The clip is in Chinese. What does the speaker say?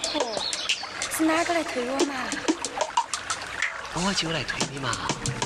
哦，是哪个来推我嘛？ 我就来推你嘛。